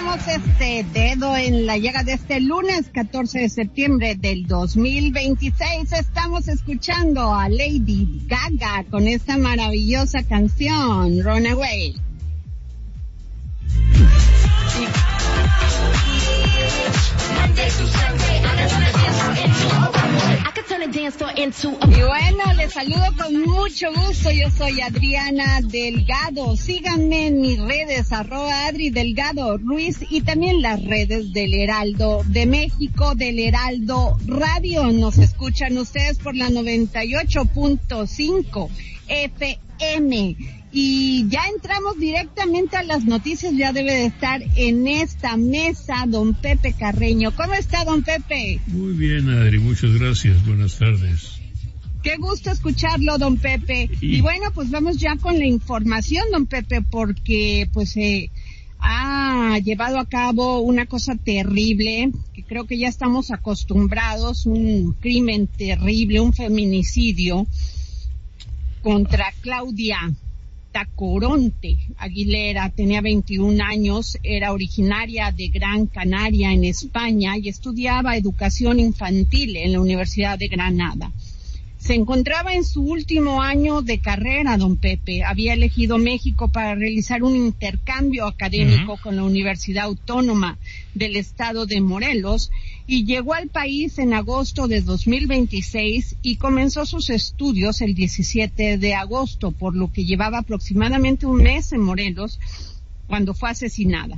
ponemos este dedo en la llaga de este lunes 14 de septiembre del 2026. Estamos escuchando a Lady Gaga con esta maravillosa canción, Runaway. Y bueno, les saludo con mucho gusto. Yo soy Adriana Delgado. Síganme en mis redes, @Adri Delgado Ruiz, y también las redes del Heraldo de México, del Heraldo Radio. Nos escuchan ustedes por la 98.5 FM. Y ya entramos directamente a las noticias. Ya debe de estar en esta mesa don Pepe Carreño. ¿Cómo está, don Pepe? Muy bien, Adri, muchas gracias. Buenas tardes. Qué gusto escucharlo, don Pepe. Y bueno, pues vamos ya con la información, don Pepe, porque pues ha llevado a cabo una cosa terrible, que creo que ya estamos acostumbrados, un crimen terrible, un feminicidio contra Claudia Tacoronte Aguilera. Tenía 21 años, era originaria de Gran Canaria, en España, y estudiaba educación infantil en la Universidad de Granada. Se encontraba en su último año de carrera, don Pepe. Había elegido México para realizar un intercambio académico con la Universidad Autónoma del Estado de Morelos, y llegó al país en agosto de 2026 y comenzó sus estudios el 17 de agosto, por lo que llevaba aproximadamente un mes en Morelos cuando fue asesinada.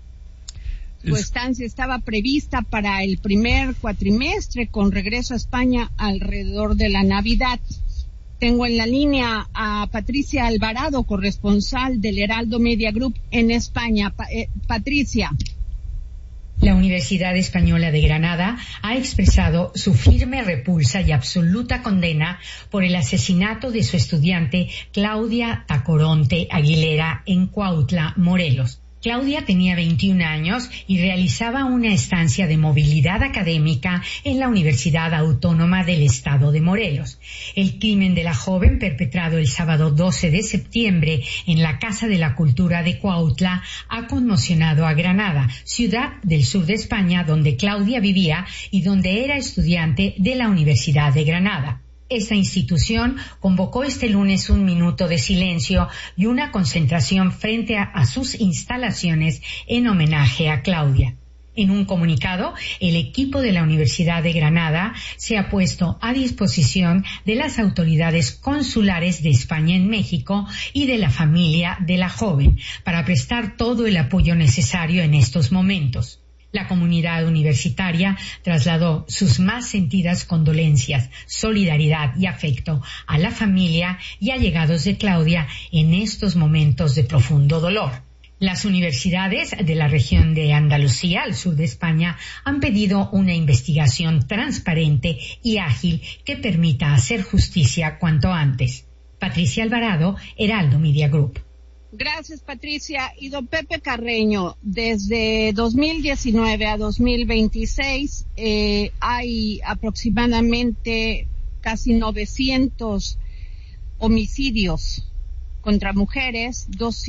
Su estancia estaba prevista para el primer cuatrimestre, con regreso a España alrededor de la Navidad. Tengo en la línea a Patricia Alvarado, corresponsal del Heraldo Media Group en España. Patricia. La Universidad Española de Granada ha expresado su firme repulsa y absoluta condena por el asesinato de su estudiante Claudia Tacoronte Aguilera en Cuautla, Morelos. Claudia tenía 21 años y realizaba una estancia de movilidad académica en la Universidad Autónoma del Estado de Morelos. El crimen de la joven, perpetrado el sábado 12 de septiembre en la Casa de la Cultura de Cuautla, ha conmocionado a Granada, ciudad del sur de España donde Claudia vivía y donde era estudiante de la Universidad de Granada. Esta institución convocó este lunes un minuto de silencio y una concentración frente a sus instalaciones en homenaje a Claudia. En un comunicado, el equipo de la Universidad de Granada se ha puesto a disposición de las autoridades consulares de España en México y de la familia de la joven para prestar todo el apoyo necesario en estos momentos. La comunidad universitaria trasladó sus más sentidas condolencias, solidaridad y afecto a la familia y allegados de Claudia en estos momentos de profundo dolor. Las universidades de la región de Andalucía, al sur de España, han pedido una investigación transparente y ágil que permita hacer justicia cuanto antes. Patricia Alvarado, Heraldo Media Group. Gracias, Patricia. Y don Pepe Carreño, desde 2019 a 2026 hay aproximadamente casi 900 homicidios contra mujeres,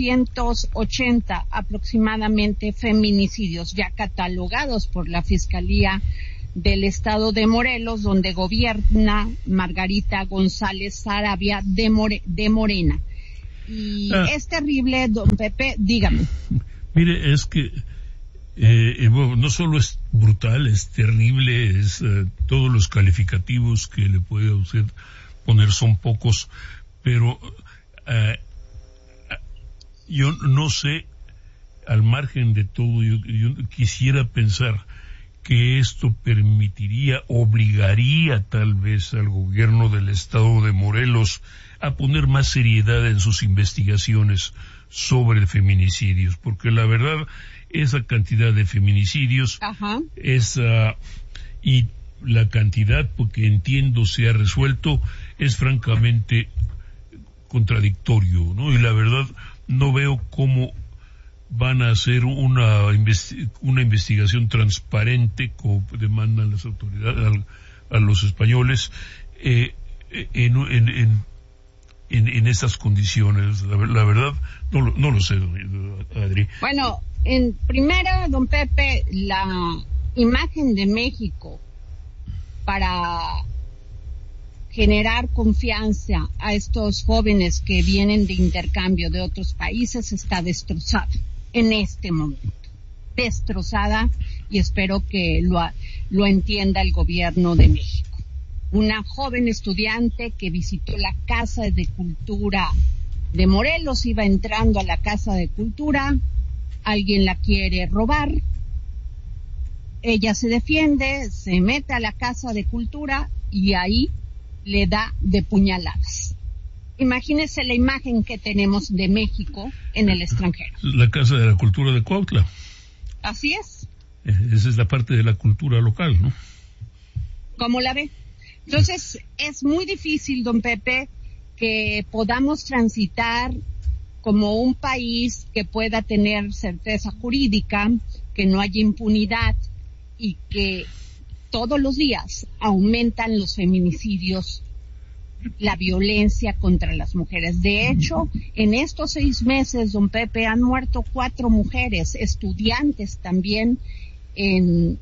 280 aproximadamente feminicidios ya catalogados por la Fiscalía del Estado de Morelos, donde gobierna Margarita González Saravia de Morena. Y es terrible, don Pepe, dígame. Mire, es que no solo es brutal, es terrible, todos los calificativos que le puede a usted poner son pocos, pero yo no sé, al margen de todo, yo quisiera pensar que esto obligaría tal vez al gobierno del Estado de Morelos a poner más seriedad en sus investigaciones sobre feminicidios, porque la verdad, esa cantidad de feminicidios, y la cantidad, porque entiendo se ha resuelto, es francamente contradictorio, ¿no? Y la verdad, no veo cómo van a hacer una investigación transparente, como demandan las autoridades a los españoles, en estas condiciones. La verdad, no lo sé, Adri. Bueno, En primera, don Pepe, la imagen de México para generar confianza a estos jóvenes que vienen de intercambio de otros países está destrozada en este momento. Destrozada, y espero que lo entienda el gobierno de México. Una joven estudiante que visitó la Casa de Cultura de Morelos, iba entrando a la Casa de Cultura, alguien la quiere robar, ella se defiende, se mete a la Casa de Cultura y ahí le da de puñaladas. Imagínese la imagen que tenemos de México en el extranjero. La Casa de la Cultura de Cuautla. Así es. Esa es la parte de la cultura local, ¿no? ¿Cómo la ve? Entonces, es muy difícil, don Pepe, que podamos transitar como un país que pueda tener certeza jurídica, que no haya impunidad y que todos los días aumentan los feminicidios, la violencia contra las mujeres. De hecho, en estos 6 meses, don Pepe, han muerto 4 mujeres, estudiantes también en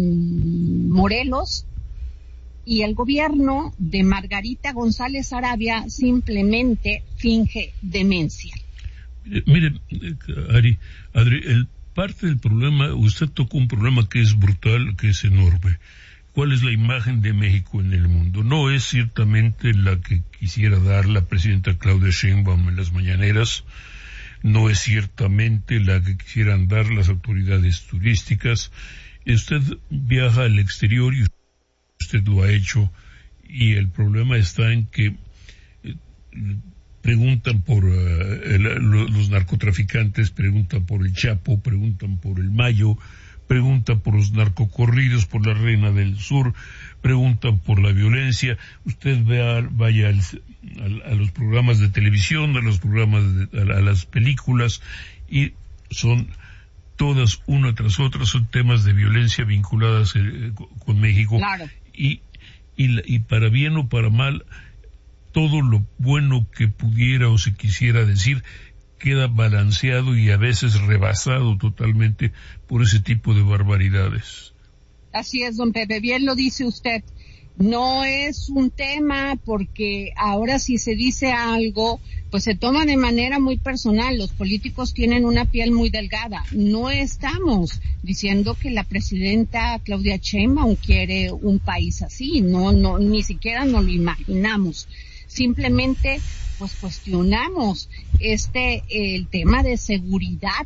Morelos, y el gobierno de Margarita González Arabia simplemente finge demencia. Mire, Adri, parte del problema, usted tocó un problema que es brutal, que es enorme. ¿Cuál es la imagen de México en el mundo? No es ciertamente la que quisiera dar la presidenta Claudia Sheinbaum en las mañaneras, no es ciertamente la que quisieran dar las autoridades turísticas. Usted viaja al exterior y usted lo ha hecho, y el problema está en que preguntan por los narcotraficantes, preguntan por el Chapo, preguntan por el Mayo, preguntan por los narcocorridos, por la Reina del Sur, preguntan por la violencia. Usted vaya a los programas de televisión, a los programas a las películas, y son todas una tras otra, son temas de violencia vinculadas con México. Claro. Y para bien o para mal, todo lo bueno que pudiera o se quisiera decir queda balanceado y a veces rebasado totalmente por ese tipo de barbaridades. Así es, don Pepe, bien lo dice usted. No es un tema porque ahora si se dice algo, pues se toma de manera muy personal. Los políticos tienen una piel muy delgada. No estamos diciendo que la presidenta Claudia Sheinbaum quiere un país así. No, ni siquiera nos lo imaginamos. Simplemente pues cuestionamos el tema de seguridad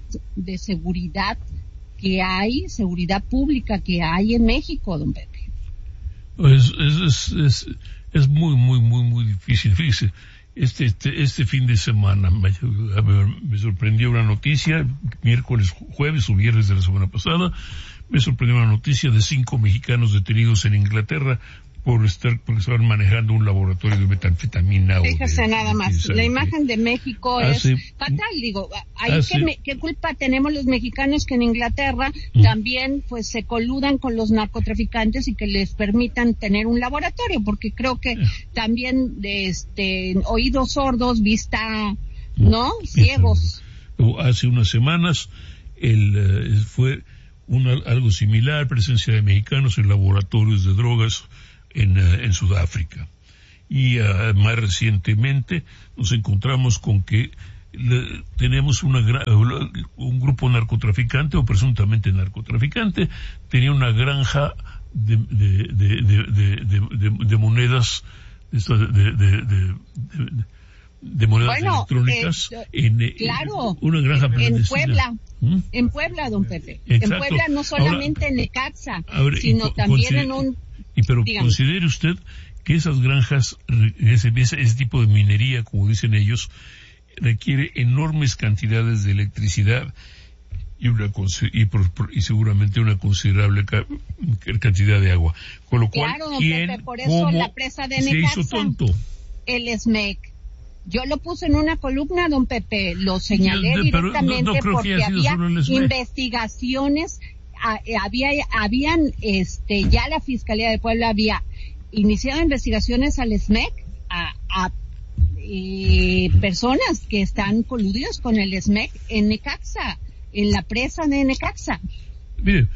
que hay, seguridad pública que hay en México, don Pepe. Es muy difícil. Fíjese, este fin de semana me sorprendió una noticia, jueves o viernes de la semana pasada, me sorprendió una noticia de 5 mexicanos detenidos en Inglaterra porque estaban manejando un laboratorio de metanfetamina. Fíjese nada más, la imagen de México es fatal, digo, ¿qué culpa tenemos los mexicanos que en Inglaterra también pues se coludan con los narcotraficantes y que les permitan tener un laboratorio? Porque creo que también oídos sordos, vista, ¿no? Ciegos. Hace unas semanas fue algo similar, presencia de mexicanos en laboratorios de drogas en Sudáfrica. Y más recientemente nos encontramos con que tenemos un grupo narcotraficante o presuntamente narcotraficante tenía una granja de monedas de monedas electrónicas claro, una granja en Puebla, don Pepe. Exacto. En Puebla, no solamente en Necaxa, sino también en un... Pero considere usted que esas granjas, ese tipo de minería, como dicen ellos, requiere enormes cantidades de electricidad y seguramente una considerable cantidad de agua. Con lo cual, claro, don Pepe, por eso la presa de Necaxa se hizo tonto. El SMEC. Yo lo puse en una columna, don Pepe, lo señalé directamente porque había investigaciones, habían ya la Fiscalía de Puebla había iniciado investigaciones al SMEC a personas que están coludidos con el SMEC en Necaxa, la presa de Necaxa. Mire,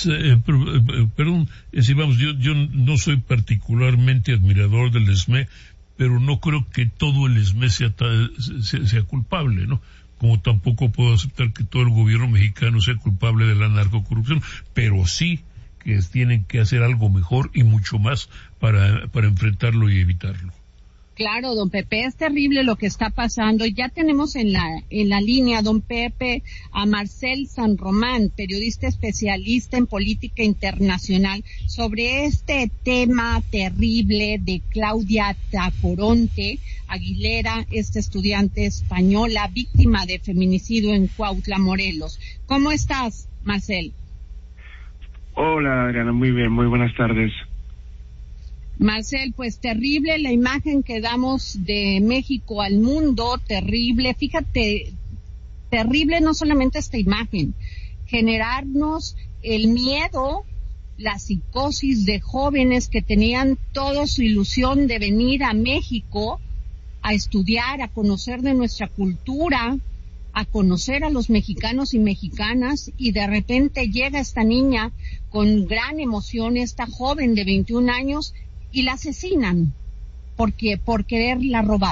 yo no soy particularmente admirador del ESME, pero no creo que todo el ESME sea culpable, ¿no? Como tampoco puedo aceptar que todo el gobierno mexicano sea culpable de la narcocorrupción, pero sí que tienen que hacer algo mejor y mucho más para enfrentarlo y evitarlo. Claro, don Pepe, es terrible lo que está pasando. Ya tenemos en la línea, don Pepe, a Marcel San Román, periodista especialista en política internacional, sobre este tema terrible de Claudia Tacoronte Aguilera, esta estudiante española víctima de feminicidio en Cuautla, Morelos. ¿Cómo estás, Marcel? Hola, Adriana, muy bien, muy buenas tardes. Marcel, pues terrible la imagen que damos de México al mundo, terrible, fíjate, terrible no solamente esta imagen, generarnos el miedo, la psicosis de jóvenes que tenían toda su ilusión de venir a México a estudiar, a conocer de nuestra cultura, a conocer a los mexicanos y mexicanas, y de repente llega esta niña con gran emoción, esta joven de 21 años, y la asesinan por quererla robar.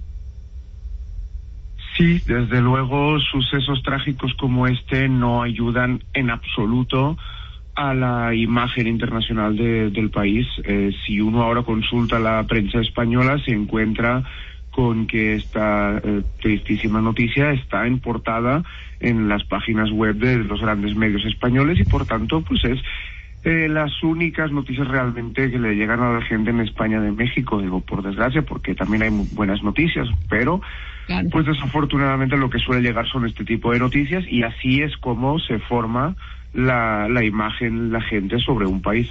Sí, desde luego sucesos trágicos como este no ayudan en absoluto a la imagen internacional del país. Si uno ahora consulta la prensa española se encuentra con que esta tristísima noticia está en portada en las páginas web de los grandes medios españoles y por tanto pues es las únicas noticias realmente que le llegan a la gente en España de México, digo por desgracia, porque también hay muy buenas noticias, pero claro, pues desafortunadamente lo que suele llegar son este tipo de noticias y así es como se forma la imagen, la gente sobre un país.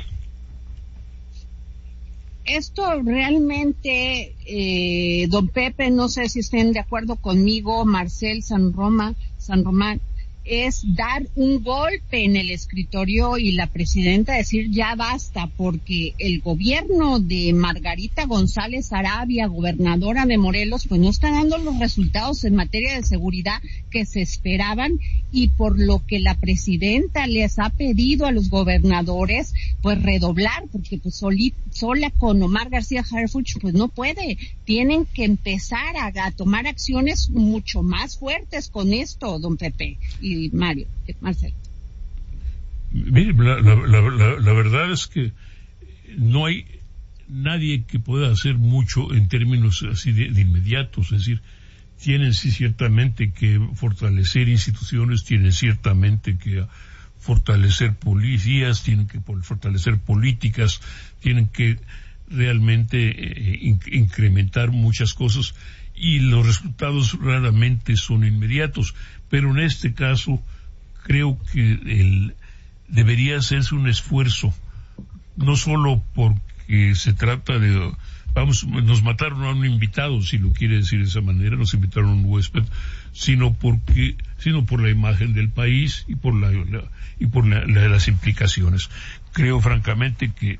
Esto realmente, don Pepe, no sé si estén de acuerdo conmigo, Marcel San Román, es dar un golpe en el escritorio y la presidenta decir ya basta, porque el gobierno de Margarita González Arabia, gobernadora de Morelos, pues no está dando los resultados en materia de seguridad que se esperaban, y por lo que la presidenta les ha pedido a los gobernadores pues redoblar, porque pues sola con Omar García Harfuch pues no puede, tienen que empezar a tomar acciones mucho más fuertes con esto, don Pepe y Marcel. Mire, la verdad es que no hay nadie que pueda hacer mucho en términos así de inmediatos, es decir, tienen sí ciertamente que fortalecer instituciones, tienen ciertamente que fortalecer policías, tienen que fortalecer políticas, tienen que realmente incrementar muchas cosas y los resultados raramente son inmediatos, pero en este caso creo que debería hacerse un esfuerzo, no solo porque se trata de nos mataron a un invitado, si lo quiere decir de esa manera, nos invitaron a un huésped, sino por la imagen del país y por las implicaciones. Creo francamente que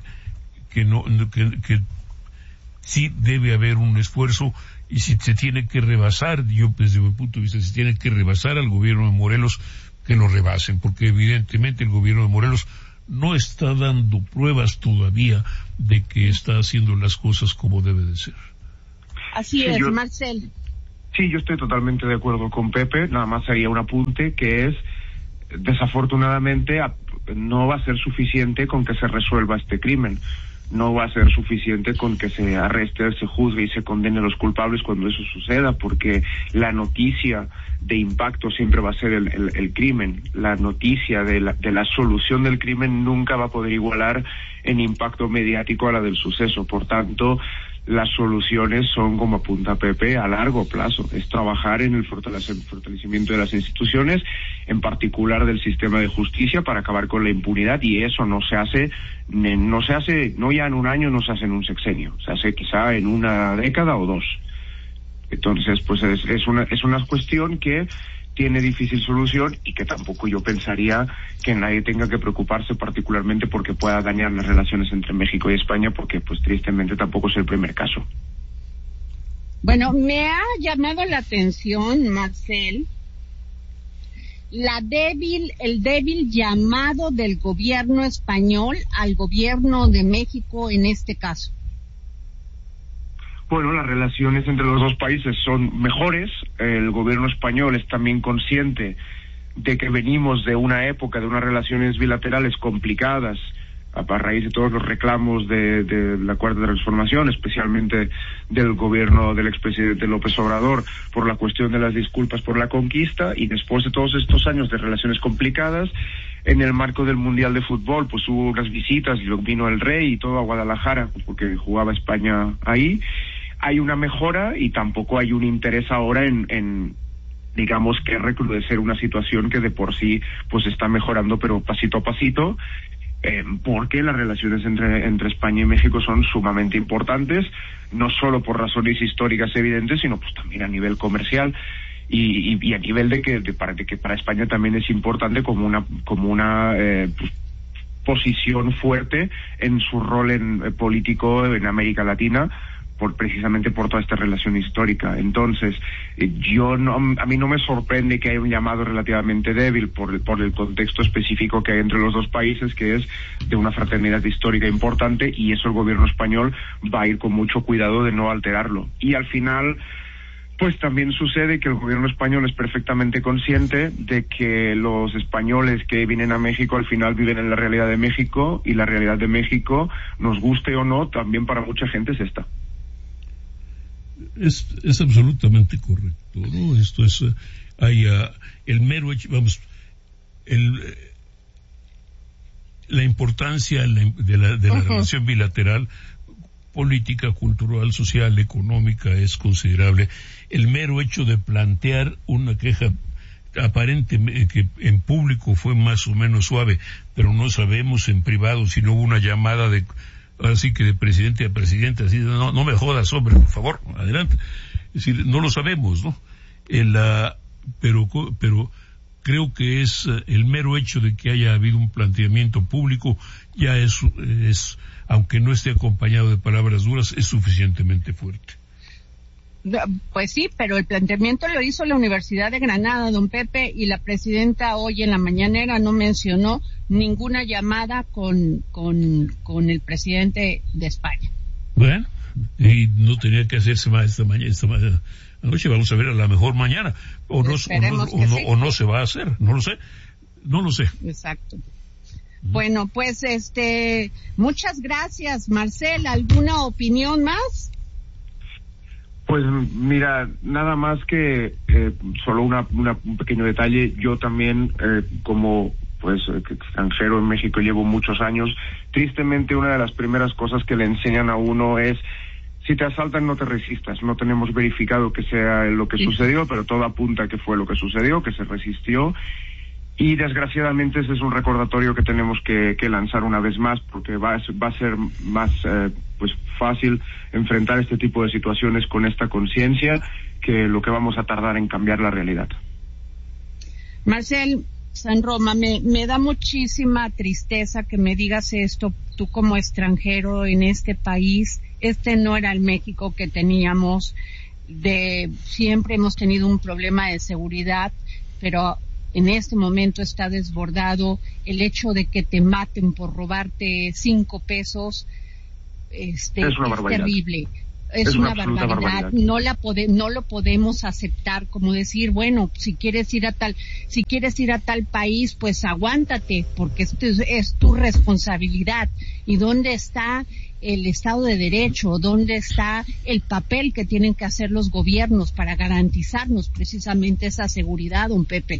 sí debe haber un esfuerzo, y si se tiene que rebasar, yo desde mi punto de vista, si tiene que rebasar al gobierno de Morelos, que lo rebasen, porque evidentemente el gobierno de Morelos no está dando pruebas todavía de que está haciendo las cosas como debe de ser. Así es, Marcel. Sí, yo estoy totalmente de acuerdo con Pepe, nada más haría un apunte que es, desafortunadamente, no va a ser suficiente con que se resuelva este crimen. No va a ser suficiente con que se arreste, se juzgue y se condene a los culpables cuando eso suceda, porque la noticia de impacto siempre va a ser el crimen. La noticia de la solución del crimen nunca va a poder igualar en impacto mediático a la del suceso. Por tanto, las soluciones son, como apunta Pepe, a largo plazo. Es trabajar en el fortalecimiento de las instituciones, en particular del sistema de justicia, para acabar con la impunidad, y eso no se hace no ya en un año, no se hace en un sexenio, se hace quizá en una década o dos. Entonces, pues es una cuestión que tiene difícil solución y que tampoco yo pensaría que nadie tenga que preocuparse particularmente porque pueda dañar las relaciones entre México y España, porque pues tristemente tampoco es el primer caso. Bueno, me ha llamado la atención, Marcel, el débil llamado del gobierno español al gobierno de México en este caso? Bueno, las relaciones entre los dos países son mejores. El gobierno español es también consciente de que venimos de una época de unas relaciones bilaterales complicadas a raíz de todos los reclamos de la Cuarta Transformación, especialmente del gobierno del expresidente López Obrador, por la cuestión de las disculpas por la conquista, y después de todos estos años de relaciones complicadas, en el marco del Mundial de Fútbol, pues hubo unas visitas, y vino el rey y todo a Guadalajara, porque jugaba España ahí. Hay una mejora y tampoco hay un interés ahora en digamos que recrudecer una situación que de por sí pues está mejorando, pero pasito a pasito, porque las relaciones entre España y México son sumamente importantes, no solo por razones históricas evidentes, sino pues también a nivel comercial y a nivel de que para España también es importante como una pues, posición fuerte en su rol político en América Latina, precisamente por toda esta relación histórica. Entonces, a mí no me sorprende que haya un llamado relativamente débil por el contexto específico que hay entre los dos países, que es de una fraternidad histórica importante, y eso el gobierno español va a ir con mucho cuidado de no alterarlo. Y al final, pues también sucede que el gobierno español es perfectamente consciente de que los españoles que vienen a México al final viven en la realidad de México, y la realidad de México, nos guste o no, también para mucha gente es esta. Es absolutamente correcto, ¿no? Esto es, el mero hecho, la importancia de la relación bilateral, política, cultural, social, económica, es considerable. El mero hecho de plantear una queja aparentemente que en público fue más o menos suave, pero no sabemos en privado si no hubo una llamada así que de presidente a presidente, así, no me jodas, hombre, por favor, adelante. Es decir, no lo sabemos, ¿no? Pero creo que es el mero hecho de que haya habido un planteamiento público, ya es, aunque no esté acompañado de palabras duras, es suficientemente fuerte. Pues sí, pero el planteamiento lo hizo la Universidad de Granada, don Pepe, y la presidenta hoy en la mañanera no mencionó ninguna llamada con el presidente de España. Bueno, y no tenía que hacerse más esta noche, vamos a ver a la mejor mañana, o no se va a hacer, no lo sé. Exacto. Bueno, pues muchas gracias, Marcel. ¿Alguna opinión más? Pues mira, nada más que solo un pequeño detalle. Yo también, como pues extranjero en México, llevo muchos años. Tristemente, una de las primeras cosas que le enseñan a uno es: si te asaltan, no te resistas. No tenemos verificado que sea lo que sucedió, pero todo apunta a que fue lo que sucedió, que se resistió. Y desgraciadamente ese es un recordatorio que tenemos que lanzar una vez más, porque va a ser más pues fácil enfrentar este tipo de situaciones con esta conciencia que lo que vamos a tardar en cambiar la realidad. Marcel San Roma, me da muchísima tristeza que me digas esto, tú como extranjero en este país. No era el México que teníamos, siempre hemos tenido un problema de seguridad, pero en este momento está desbordado. El hecho de que te maten por robarte 5 pesos es terrible. Es una barbaridad. No lo podemos aceptar, como decir, bueno, si quieres ir a tal país, pues aguántate, porque es tu responsabilidad. ¿Y dónde está el Estado de Derecho? ¿Dónde está el papel que tienen que hacer los gobiernos para garantizarnos precisamente esa seguridad, don Pepe?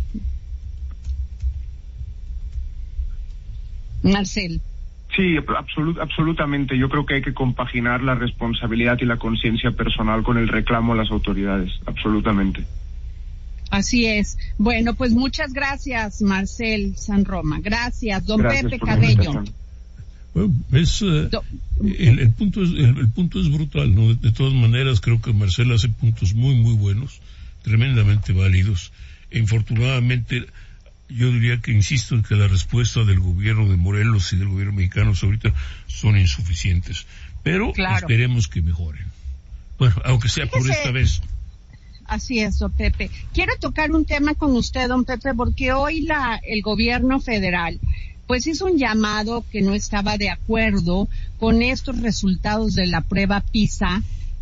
Marcel. Sí, absolutamente. Yo creo que hay que compaginar la responsabilidad y la conciencia personal con el reclamo a las autoridades. Absolutamente. Así es. Bueno, pues muchas gracias, Marcel San Roma. Gracias, don Pepe Cabello. Bueno, el punto es brutal, ¿no? De todas maneras, creo que Marcel hace puntos muy, muy buenos, tremendamente válidos. Infortunadamente, yo diría que insisto en que la respuesta del gobierno de Morelos y del gobierno mexicano ahorita son insuficientes, pero esperemos que mejoren. Bueno, aunque sea por esta vez. Así es, don Pepe. Quiero tocar un tema con usted, don Pepe, porque hoy el gobierno federal pues hizo un llamado que no estaba de acuerdo con estos resultados de la prueba PISA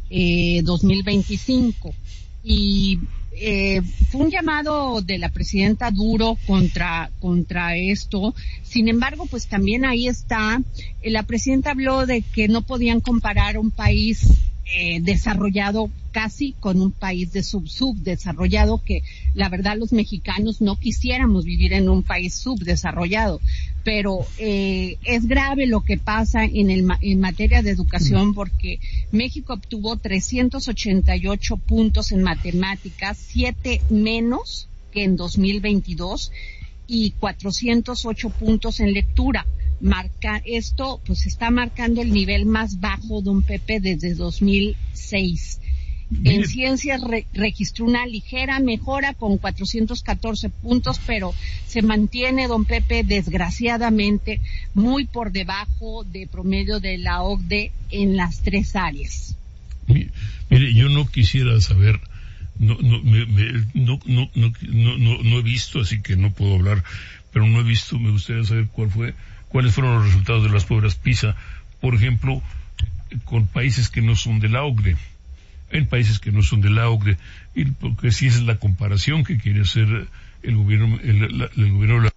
2025. Y fue un llamado de la presidenta duro contra esto. Sin embargo, pues también ahí está, la presidenta habló de que no podían comparar un país desarrollado casi con un país de subdesarrollado, que la verdad los mexicanos no quisiéramos vivir en un país subdesarrollado, pero es grave lo que pasa en materia de educación, porque México obtuvo 388 puntos en matemáticas, 7 menos que en 2022 y 408 puntos en lectura. Esto pues está marcando el nivel más bajo, don Pepe, desde 2006. En ciencias registró una ligera mejora con 414 puntos, pero se mantiene, don Pepe, desgraciadamente muy por debajo de promedio de la OCDE en las 3 áreas. Mire, yo no quisiera saber, no he visto, así que no puedo hablar, pero no he visto, me gustaría saber cuáles fueron los resultados de las pruebas PISA, por ejemplo, con países que no son de la OCDE. En países que no son de la OCDE, y porque si esa es la comparación que quiere hacer el gobierno, el gobierno de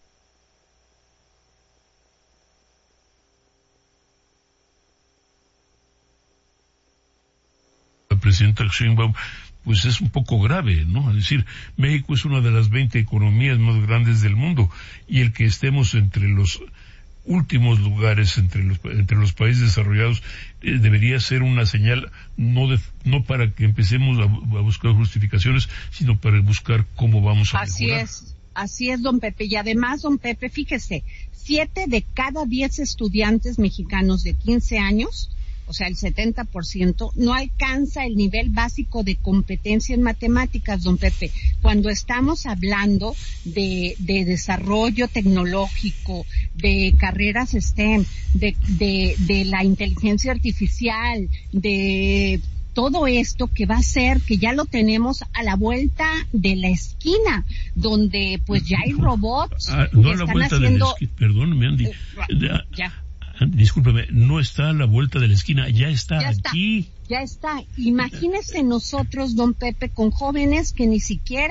la presidenta Sheinbaum, pues es un poco grave, ¿no? Es decir, México es una de las 20 economías más grandes del mundo, y el que estemos entre los últimos lugares entre los países desarrollados debería ser una señal no para que empecemos a buscar justificaciones, sino para buscar cómo vamos a mejorar. Así es, don Pepe. Y además, don Pepe, fíjese, 7 de cada 10 estudiantes mexicanos de 15 años, o sea, el 70%, no alcanza el nivel básico de competencia en matemáticas, don Pepe. Cuando estamos hablando de desarrollo tecnológico, de carreras STEM, de la inteligencia artificial, de todo esto que va a ser, que ya lo tenemos a la vuelta de la esquina, donde pues ya hay robots que están haciendo... Perdón, Andy. Ya. Discúlpeme, no está a la vuelta de la esquina, ya está aquí. Ya está. Imagínese nosotros, don Pepe, con jóvenes que ni siquiera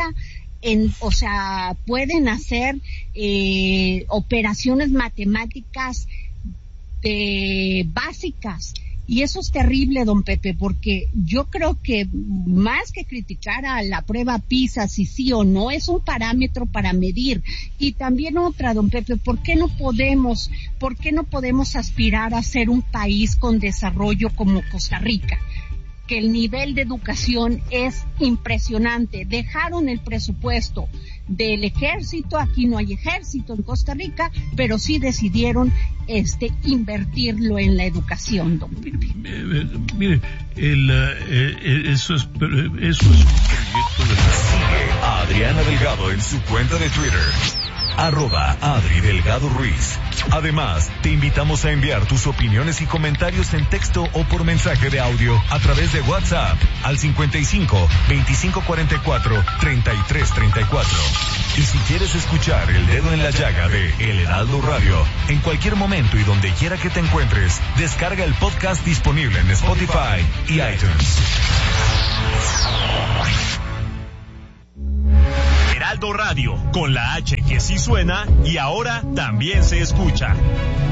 pueden hacer operaciones matemáticas básicas. Y eso es terrible, don Pepe, porque yo creo que más que criticar a la prueba PISA, si sí o no, es un parámetro para medir. Y también otra, don Pepe, ¿por qué no podemos aspirar a ser un país con desarrollo como Costa Rica? Que el nivel de educación es impresionante. Dejaron el presupuesto del ejército, aquí no hay ejército en Costa Rica, pero sí decidieron invertirlo en la educación, don Pepe. Mire, eso es un proyecto de... Sigue a Adriana Delgado en su cuenta de Twitter, @Adri Delgado Ruiz. Además, te invitamos a enviar tus opiniones y comentarios en texto o por mensaje de audio a través de WhatsApp al 55 2544 3334. Y si quieres escuchar El Dedo en la Llaga de El Heraldo Radio, en cualquier momento y donde quiera que te encuentres, descarga el podcast disponible en Spotify y iTunes. Heraldo Radio, con la H que sí suena y ahora también se escucha.